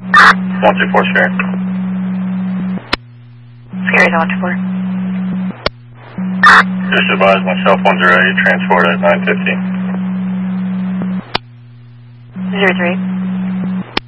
124 Scary. Scary to 124. Just advise myself 108, transport at 9:15. 03.